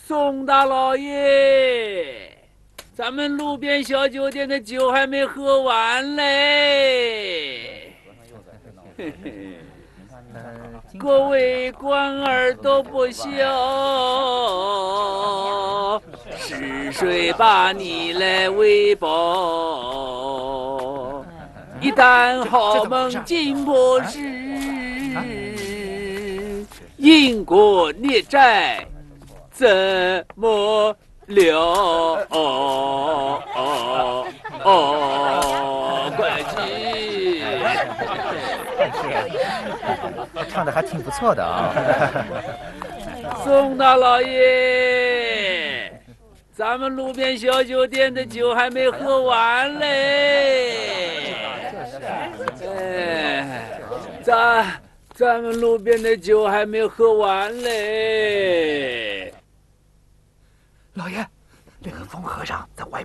宋大老爷，咱们路边小酒店的酒还没喝完嘞。嘿嘿，各位官儿都不孝，是谁把你来喂饱？一旦好梦惊破时，因果孽债怎么了？怪鸡， 唱的还挺不错的啊。 宋大老爷，咱们路边小酒店的酒还没喝完嘞。咱们路边的酒还没喝完嘞。 老爷，那个疯和尚在外